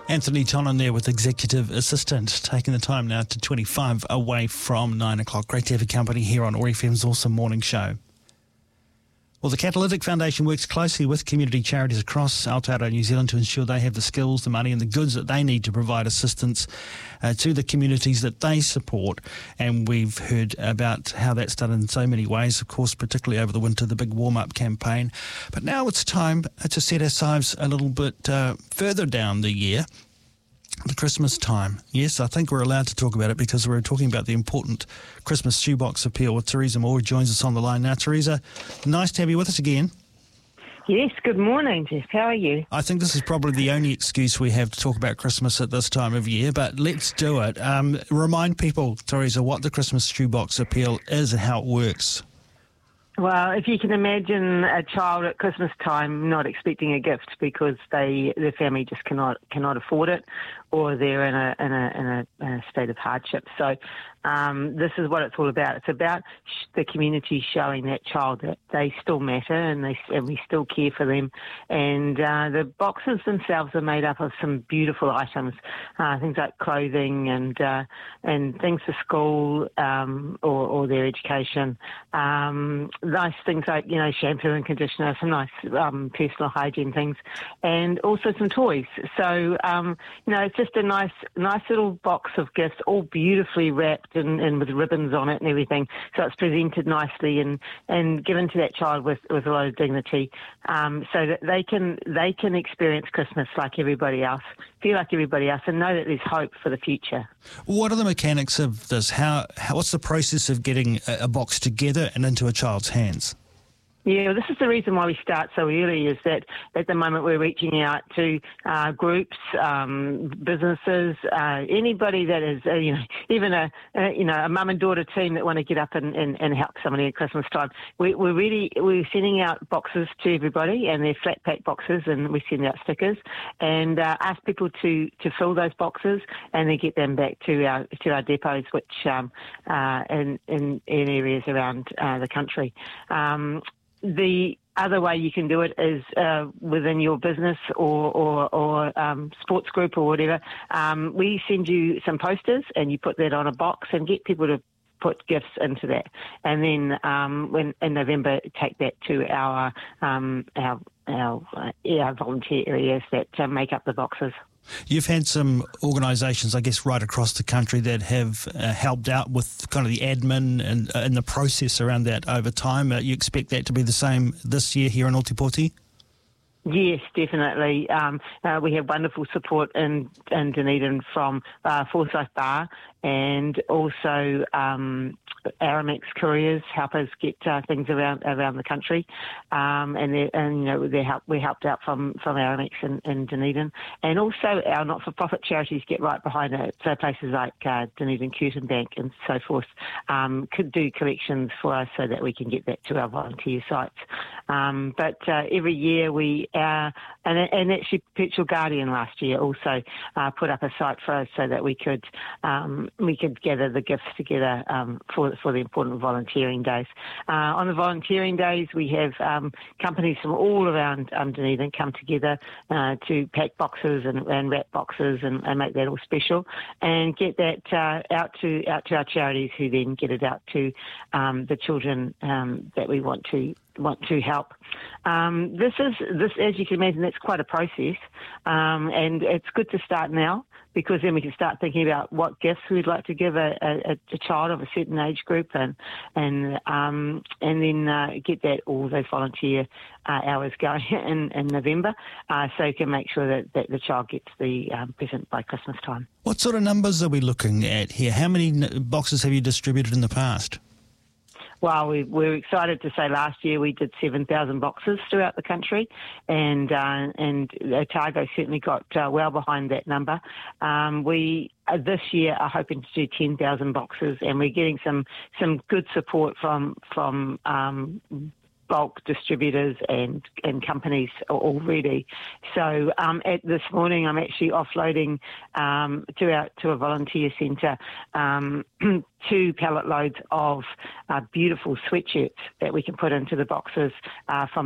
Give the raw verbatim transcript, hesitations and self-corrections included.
Anthony Tonnen there with Executive Assistant, taking the time now to twenty-five away from nine o'clock. Great to have your company here on O A R F M's Awesome Morning Show. Well, the Catalytic Foundation works closely with community charities across Aotearoa New Zealand to ensure they have the skills, the money and the goods that they need to provide assistance uh, to the communities that they support. And we've heard about how that's done in so many ways, of course, particularly over the winter, the big warm-up campaign. But now it's time to set our sights a little bit uh, further down the year. The Christmas time. Yes, I think we're allowed to talk about it because we're talking about the important Christmas shoebox appeal with Teresa Moore, who joins us on the line now. Teresa, nice to have you with us again. Yes, good morning, Jeff. How are you? I think this is probably the only excuse we have to talk about Christmas at this time of year, but let's do it. Um, remind people, Teresa, what the Christmas shoebox appeal is and how it works. Well, if you can imagine a child at Christmas time not expecting a gift because they their family just cannot cannot afford it, or they're in a in a in a, in a state of hardship. So um, this is what it's all about. It's about sh- the community showing that child that they still matter and they and we still care for them. And uh, the boxes themselves are made up of some beautiful items, uh, things like clothing and uh, and things for school um, or, or their education. Um, nice things like, you know, shampoo and conditioner, some nice um, personal hygiene things, and also some toys. So, um, you know, it's just a nice nice little box of gifts, all beautifully wrapped and, and with ribbons on it and everything. So it's presented nicely and, and given to that child with, with a lot of dignity, um, so that they can they can experience Christmas like everybody else, feel like everybody else, and know that there's hope for the future. What are the mechanics of this? How, how what's the process of getting a, a box together and into a child's hands? Yeah, well, this is the reason why we start so early, is that at the moment we're reaching out to uh, groups, um, businesses, uh, anybody that is, uh, you know, even a, a you know a mum and daughter team that want to get up and, and, and help somebody at Christmas time. We, we're really we're sending out boxes to everybody, and they're flat pack boxes, and we send out stickers and uh, ask people to, to fill those boxes and then get them back to our to our depots, which um, uh, in, in in areas around uh, the country. Um, The other way you can do it is uh, within your business or, or, or um, sports group or whatever. Um, we send you some posters and you put that on a box and get people to put gifts into that. And then um, when in November, take that to our um, our, our, uh, our volunteer areas that uh, make up the boxes. You've had some organisations, I guess, right across the country that have uh, helped out with kind of the admin and, uh, and the process around that over time. Uh, you expect that to be the same this year here in Ōtepoti? Yes, definitely. Um, uh, we have wonderful support in, in Dunedin from uh, Forsyth Bar, and also um, Aramex couriers help us get uh, things around around the country, um, and and you know they help we helped out from from Aramex in, in Dunedin, and also our not-for-profit charities get right behind it. So places like uh, Dunedin Curtin Bank and so forth um, could do collections for us so that we can get that to our volunteer sites. Um, but uh, every year we uh, and and actually Perpetual Guardian last year also uh, put up a site for us so that we could um, we could gather the gifts together um, for for the important volunteering days. Uh, on the volunteering days, we have um, companies from all around um, Dunedin come together uh, to pack boxes and, and wrap boxes and, and make that all special, and get that uh, out to out to our charities, who then get it out to um, the children um, that we want to want to help. Um, this is this, as you can imagine, that's quite a process, um, and it's good to start now, because then we can start thinking about what gifts we'd like to give a, a, a child of a certain age group, and and um, and then uh, get that all those volunteer uh, hours going in, in November, uh, so you can make sure that, that the child gets the um, present by Christmas time. What sort of numbers are we looking at here? How many boxes have you distributed in the past? Well, we, we're excited to say last year we did seven thousand boxes throughout the country, and uh, and Otago certainly got uh, well behind that number. Um, we uh, this year are hoping to do ten thousand boxes, and we're getting some some good support from from um, bulk distributors and, and companies already. So um, at this morning, I'm actually offloading um, to our to a volunteer centre um, two pallet loads of uh, beautiful sweatshirts that we can put into the boxes uh, from